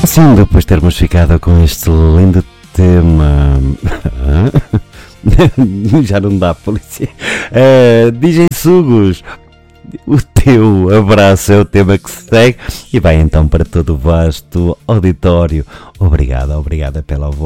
Sim, depois de termos ficado com este lindo tema. Já não dá, polícia. DJ Sugos, o teu abraço é o tema que se segue e vai então para todo o vasto auditório. Obrigada pela voz.